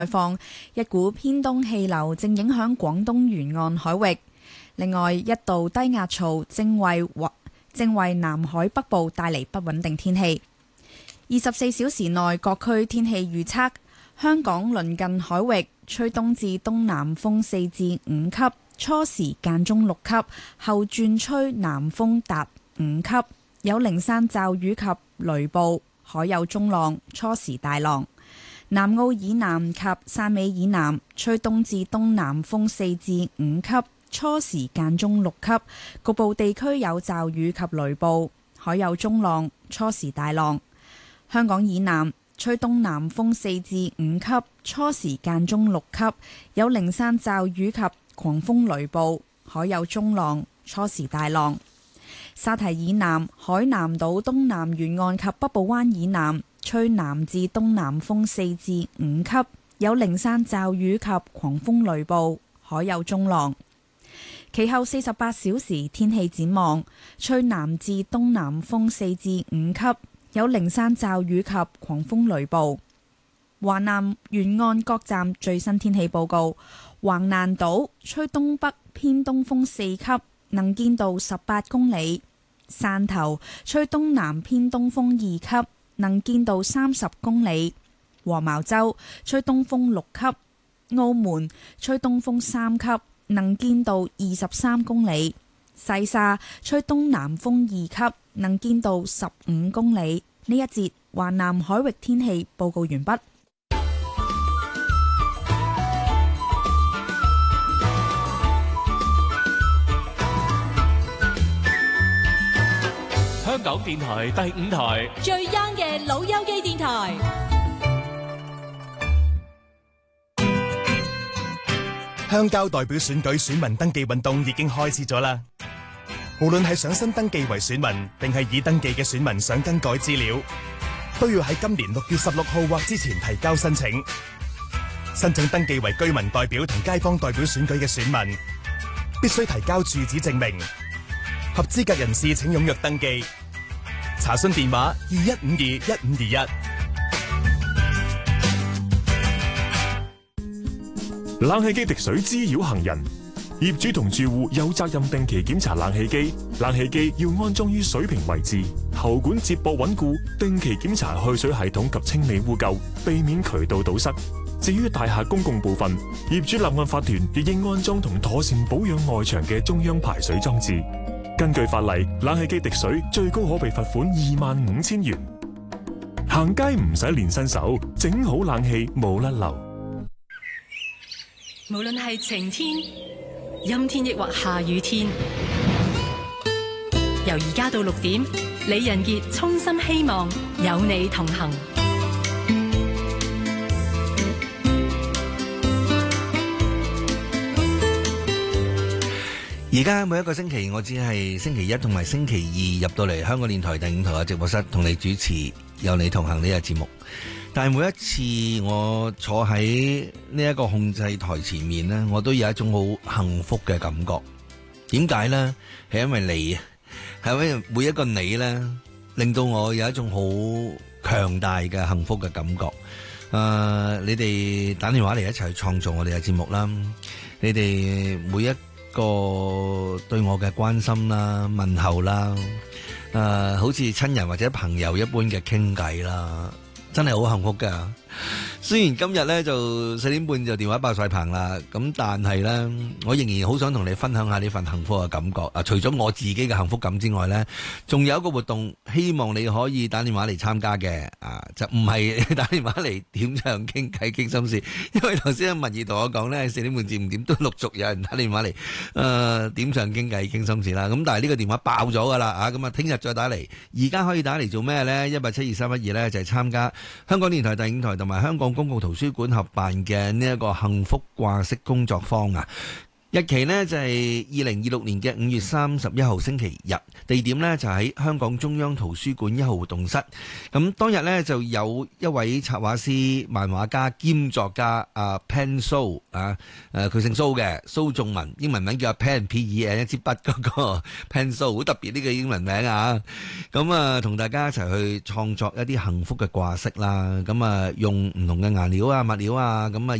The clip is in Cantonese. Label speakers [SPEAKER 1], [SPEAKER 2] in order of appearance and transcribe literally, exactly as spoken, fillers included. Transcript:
[SPEAKER 1] 放一股偏東氣流正影響廣東沿岸海域，另外一道低壓槽正為正為南海北部帶嚟不穩定天氣。二十四小時內各區天氣預測：香港鄰近海域吹東至東南風四至五級，初時間中六級，後轉吹南風達五級，有零散驟雨及雷暴，海有中浪，初時大浪。南澳以南及汕尾以南吹東至東南風四至五級，初時間中六級，局部地區有驟雨及雷暴，海有中浪，初時大浪。香港以南吹東南風四至五級，初時間中六級，有零散驟雨及狂風雷暴，海有中浪，初時大浪。沙堤以南、海南島東南沿岸及北部灣以南吹南至東南風四至五級，有零散驟雨及狂風雷暴，海有中浪。其後四十八小時天氣展望：吹南至東南風四至五級，有零散驟雨及狂風雷暴。華南沿岸各站最新天氣報告：橫瀾島吹東北偏東風四級，能見度十八公里；汕頭吹東南偏東風二級，能見度三十公里；黃茅洲吹東風六級；澳門吹東風三級，能見度二十三公里；西沙吹東南風二級，能見度十五公里。呢一節華南海域天氣報告完畢。
[SPEAKER 2] 香港電台第五台
[SPEAKER 3] 最 young 嘅老友記電台。
[SPEAKER 4] 鄉郊代表選舉選民登記運動已經開始咗啦。無論係想新登記為選民，定係已登記嘅選民想更改資料，都要喺今年六月十六號或之前提交申請。申請登記為居民代表同街坊代表選舉嘅選民，必須提交住址證明。合資格人士請踴躍登記。查詢電話：二一五二一五二一。
[SPEAKER 5] 冷氣機滴水滋擾行人，業主同住戶有責任定期檢查冷氣機。冷氣機要安裝於水平位置，喉管接駁穩固，定期檢查去水系統及清理污垢，避免渠道堵塞。至於大廈公共部分，業主立案法團亦應安裝同妥善保養外牆嘅中央排水裝置。根據法例，冷氣機滴水最高可被罰款二萬五千元。行街唔使練新手，整好冷氣冇甩漏。
[SPEAKER 3] 無論係晴天、陰天抑或下雨天，由而家到六點，李仁傑衷心希望有你同行。
[SPEAKER 6] 而家每一個星期，我只係星期一同埋星期二入到嚟香港電台第五台嘅直播室，同你主持有你同行呢個節目。但係每一次我坐喺呢一個控制台前面呢，我都有一種好幸福嘅感覺。點解呢？係因為你啊，係因為每一個你呢，令到我有一種好強大嘅幸福嘅感覺。誒、呃，你哋打電話嚟一齊去創造我哋嘅節目啦，你哋每一個對我嘅關心啦、問候啦，誒、呃，好似親人或者朋友一般嘅傾偈啦。真係好幸福噶，雖然今日呢就四點半就電話爆晒棚啦，咁但係呢，我仍然好想同你分享下呢份幸福嘅感覺。啊，除咗我自己嘅幸福感之外呢，仲有一個活動，希望你可以打電話嚟參加嘅。啊，就唔係打電話嚟點唱傾偈傾心事，因為頭先阿文儀同我講呢，四點半至五點都陸續有人打電話嚟，誒、呃、點唱傾偈傾心事啦。咁但係呢個電話爆咗噶啦，啊，咁啊聽日再打嚟，而家可以打嚟做咩呢？一八七二三一二呢就係參加香港電台第五台同埋香港公共圖書館合辦嘅呢一個幸福掛飾工作坊啊！ 日期呢就係二零二六年嘅五月三十一號星期日，地點呢就喺香港中央圖書館一號活動室。咁當日呢就有一位插畫師、漫畫家兼作家阿 Pen So 啊，誒佢姓蘇嘅，蘇仲文，英文名叫阿 Pen P E N 一支筆嗰個 Pen So， 好特別呢個英文名啊！咁啊同大家一齊去創作一啲幸福嘅掛飾啦，咁啊用唔同嘅顏料啊、物料啊，咁啊。